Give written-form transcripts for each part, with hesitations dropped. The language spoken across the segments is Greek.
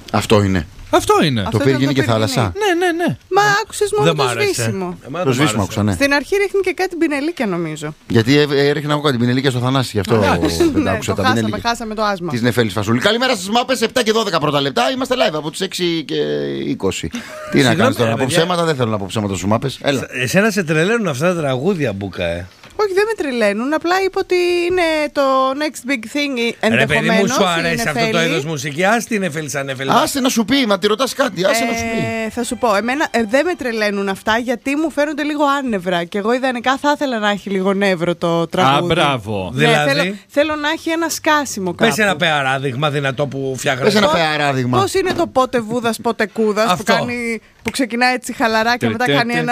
Αυτό είναι. Αυτό είναι. Το πύργινο και θάλασσα. Ναι. Μα άκουσες μόνο το σβήσιμο. Το σβήσιμο άκουσα, ναι. Στην αρχή ρίχνει και κάτι πινελίκια νομίζω. Γιατί έριχνα εγώ την πινελίκια στο Θανάση, γι' αυτό δεν άκουσα τα πινελίκια. Χάσαμε το άσμα. Τη Νεφέλης Φασούλη. Καλημέρα στις μάπες, 7 και 12 πρώτα λεπτά. Είμαστε live από τις 6 και 20. Τι να κάνεις τώρα, να πω ψέματα, δεν θέλω να πω ψέματα στους μάπες. Εσένα σε τρελαίνουν αυτά τα τραγούδια, Μπούκα, Όχι, δεν με τρελαίνουν. Απλά είπα ότι είναι το next big thing ενδεχομένως. Ρε παιδί μου, σου αρέσει αυτό το είδος μουσική. Ας την Νεφέλη σαν Νεφέλη. Άσε να σου πει, μα τη ρωτάς κάτι. Άσε να σου πει. Θα σου πω, εμένα δεν με τρελαίνουν αυτά γιατί μου φαίνονται λίγο άνευρα. Και εγώ ιδανικά θα ήθελα να έχει λίγο νεύρο το τραγούδι. Μπράβο. Ναι, Δηλαδή, θέλω να έχει ένα σκάσιμο κάπου. πες ένα παράδειγμα δυνατό που φτιάχνει. Πες ένα παράδειγμα. Πώς είναι το πότε βούδας, πότε κούδας που ξεκινάει έτσι χαλαρά και μετά κάνει ένα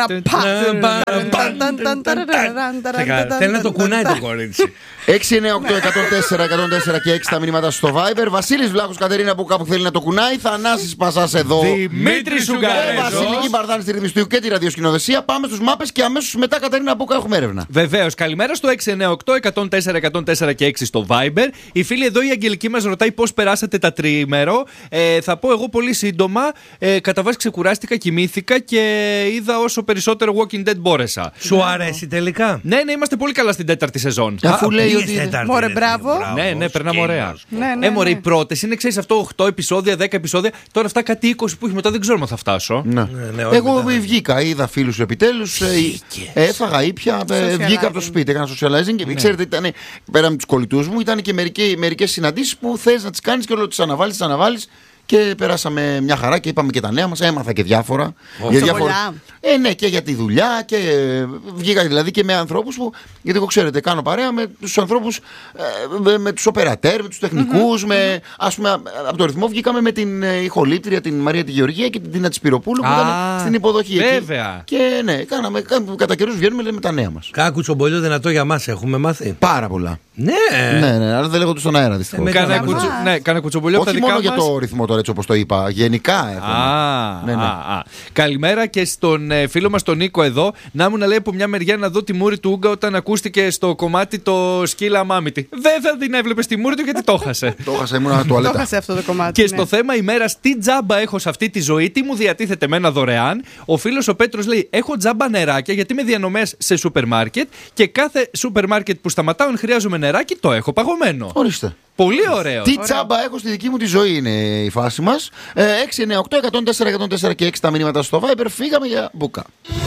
Θέλει να το κουνάει το κορίτσι. 6, 9, 8, 104, 104 και 6 τα μηνύματα στο Viber. Βασίλης Βλάχος, Κατερίνα που κάπου θέλει να το κουνάει. Θανάσης Πασάς εδώ. Δημήτρη Σουγκαρέζο. Βασιλική Μπαρδάνη στη ρυθμιστικού και τη ραδιοσκηνοδεσία. Πάμε στους μάπες και αμέσως μετά Κατερίνα Μπούκα έχουμε έρευνα. Βεβαίως. Καλημέρα στο 698-104-104 και 6 στο Viber. Η φίλη εδώ η Αγγελική μας ρωτάει πώς περάσατε τα τριήμερο. Θα πω εγώ πολύ σύντομα. Κατά βάση ξεκουράστηκα, κοιμήθηκα και είδα όσο περισσότερο Walking Dead μπόρεσα. Σου αρέσει τελικά? Ναι, είμαστε πολύ καλά στην τέταρτη σεζόν. Αφού λέει ότι. Μωρέ, μπράβο. Ναι, περνάμε ωραία. Ναι. Μωρέ, οι πρώτες είναι, ξέρεις, αυτό 8 επεισόδια, 10 επεισόδια. Τώρα αυτά κάτι 20 που έχει μετά δεν ξέρω αν θα φτάσω. Εγώ βγήκα, είδα φίλους σου επιτέλους. Έφαγα ήπια, βγήκα από το σπίτι, έκανα socializing και ξέρετε, ήταν πέρα με τους κολλητούς μου, ήταν και μερικές συναντήσεις που θες να τις κάνεις και όλο τις αναβάλεις. Και περάσαμε μια χαρά και είπαμε και τα νέα μας. Έμαθα και διάφορα. Ναι, και για τη δουλειά. Και βγήκα δηλαδή και με ανθρώπους που. Γιατί εγώ ξέρετε, κάνω παρέα με τους ανθρώπους, με τους οπερατέρ, με τους τεχνικούς. Ας πούμε, από το ρυθμό βγήκαμε με την ηχολήπτρια, την Μαρία τη Γεωργία και την Τίνα Τσπυροπούλου που ήταν στην υποδοχή. Βέβαια. Εκεί. Και ναι, κατά καιρούς βγαίνουμε λέμε τα νέα μας. Κάκου τσομπολιό δυνατό για μας έχουμε μάθει. Πάρα πολλά. Ναι, αλλά δεν λέγονται στον αέρα δυστυχώς. Κάνα κουτσομπολιό από τα δικά μόνο μας. για το ρυθμό τώρα, έτσι όπως το είπα. Γενικά έχουμε. Καλημέρα και στον φίλο μας τον Νίκο εδώ. Να μου να λέει από μια μεριά να δω τη μούρη του Ούγκα όταν ακούστηκε στο κομμάτι το σκύλα μάμητη. Δεν θα την έβλεπε στη μούρη του γιατί το χάσε. Το χάσε, ήμουν τουαλέτα. Το χάσε αυτό το κομμάτι. Και στο θέμα ημέρας, τι τζάμπα έχω σε αυτή τη ζωή, τι μου διατίθεται με ένα δωρεάν. Ο φίλος ο Πέτρος λέει: έχω τζάμπα νεράκια γιατί είμαι διανομέας σε σούπερ μάρκετ και κάθε σούπερ μάρκετ που σταματάω αν χρειάζομαι νεράκι το έχω παγωμένο. Ορίστε. Πολύ ωραίο. Τι τσάμπα έχω στη δική μου τη ζωή είναι η φάση μας. 6, 9, 8, 104, 104 και 6 τα μηνύματα στο Viber. Φύγαμε για Μπούκα.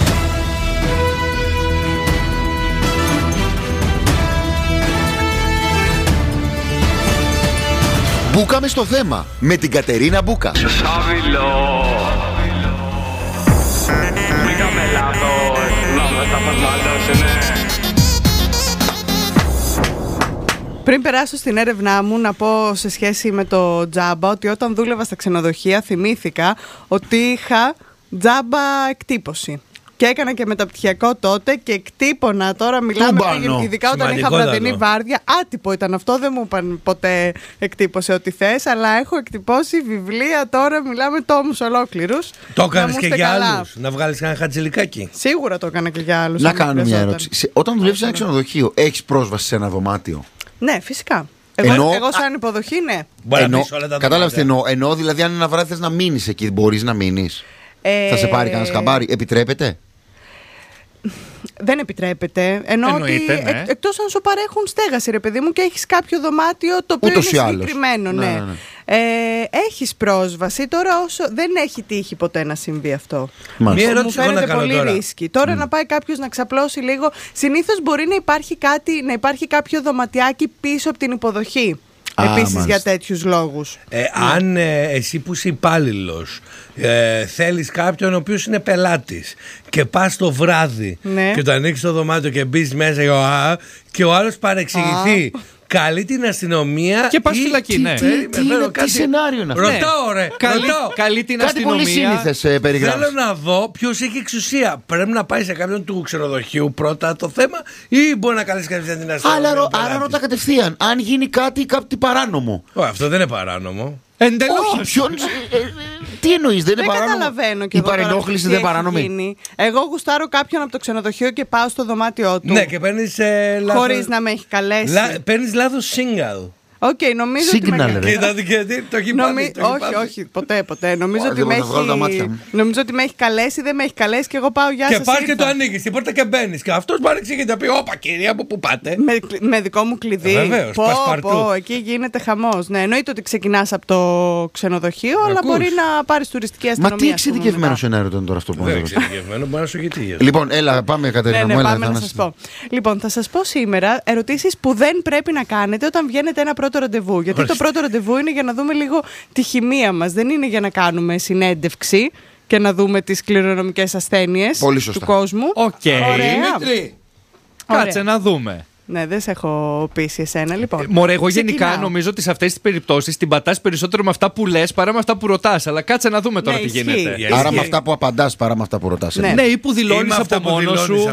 Μπούκαμε στο θέμα με την Κατερίνα Μπούκα. Πριν περάσω στην έρευνά μου, να πω σε σχέση με το τζάμπα ότι όταν δούλευα στα ξενοδοχεία θυμήθηκα ότι είχα τζάμπα εκτύπωση. Και έκανα και μεταπτυχιακό τότε και εκτύπωνα. Τώρα μιλάμε, ειδικά όταν είχα βραδινή βάρδια. Άτυπο ήταν αυτό, δεν μου είπαν ποτέ εκτύπωσε ό,τι θες. Αλλά έχω εκτυπώσει βιβλία τώρα, μιλάμε τόμους ολόκληρους. Το έκανες και για άλλους, να βγάλεις ένα χατζηλικάκι? Σίγουρα το έκανα και για άλλους. Να κάνω μια ερώτηση. Όταν δουλεύεις σε ένα ξενοδοχείο, έχεις πρόσβαση σε ένα δωμάτιο? Ναι, φυσικά. Εγώ σαν υποδοχή, ναι. Κατάλαβες τι εννοώ. Εννοώ δηλαδή, αν ένα βράδυ θες να μείνεις εκεί, μπορείς να μείνεις? Θα σε πάρει κανένα χαμπάρι? Επιτρέπεται? Δεν επιτρέπεται. Εννοείται, ναι. Εκτός αν σου παρέχουν στέγαση, ρε παιδί μου, και έχεις κάποιο δωμάτιο το οποίο ούτως είναι συγκεκριμένο. Ναι. Έχεις πρόσβαση. Τώρα όσο δεν έχει τύχει ποτέ να συμβεί αυτό. Μία ερώτηση μου φαίνεται πολύ ρίσκι. Τώρα να πάει κάποιος να ξαπλώσει λίγο. Συνήθως μπορεί να υπάρχει κάποιο δωματιάκι πίσω από την υποδοχή. Επίσης για τέτοιους λόγους. Αν εσύ που είσαι υπάλληλος θέλεις κάποιον ο οποίος είναι πελάτης και πας το βράδυ και το ανοίξεις το δωμάτιο και μπεις μέσα και ο άλλος παρεξηγηθεί, καλεί την αστυνομία και πας φυλακή, ναι. Τι σενάριο είναι αυτό? Ρωτάω, ρε. Καλεί την κάτι αστυνομία. Πολύ σύνηθες περιγράφεις. Θέλω να δω ποιος έχει εξουσία. Πρέπει να πάει σε κάποιον του ξενοδοχείου πρώτα το θέμα ή μπορεί να καλέσει κάποιον την αστυνομία? Άρα ρώτα κατευθείαν. Αν γίνει κάτι παράνομο. Αυτό δεν είναι παράνομο. Εντελώς. Τι εννοείς, δεν είναι παράνομο? Δεν καταλαβαίνω και η παρενόχληση δεν είναι παράνομη? Εγώ γουστάρω κάποιον από το ξενοδοχείο και πάω στο δωμάτιό του. Ναι, και παίρνεις χωρίς να με έχει καλέσει. Παίρνεις λάθος single. Οκ, νομίζω Signal, ότι. Το έχει πάρει. Όχι, ποτέ. Νομίζω ότι με έχει καλέσει, δεν με έχει καλέσει και εγώ πάω για σας. Και πας και το ανοίγεις την πόρτα και μπαίνεις. Και αυτός παρεξηγείται, πει: Όπα, κυρία, από πού πάτε. Με δικό μου κλειδί. Βεβαίως, πασπαρτού. Εκεί γίνεται χαμός. Ναι, εννοείται ότι ξεκινάς από το ξενοδοχείο, αλλά μπορεί να πάρεις τουριστική αστυνομία. Μα τι εξειδικευμένο σενάριο ήταν τώρα αυτό που Δεν εξειδικευμένο, μπορεί να σου γιατί. Λοιπόν, έλα, πάμε Κατερίνα μου, έλα. Πάμε να σας πω. Λοιπόν, θα σας πω σήμερα ερωτήσεις που δεν πρέπει να κάνετε όταν βγαίνετε ένα πρώτο ραντεβού. Γιατί το πρώτο ραντεβού είναι για να δούμε λίγο τη χημεία μας. Δεν είναι για να κάνουμε συνέντευξη και να δούμε τις κληρονομικές ασθένειες του κόσμου. Οκ. Δημήτρη, κάτσε να δούμε. Ναι, δεν σε έχω πείσει εσένα, λοιπόν. Μωρέ, εγώ γενικά νομίζω ότι σε αυτές τις περιπτώσεις την πατάς περισσότερο με αυτά που λες παρά με αυτά που ρωτάς. Αλλά κάτσε να δούμε τώρα τι γίνεται. Άρα με αυτά που απαντάς παρά με αυτά που ρωτάς. Ναι, ή που δηλώνεις από μόνος σου.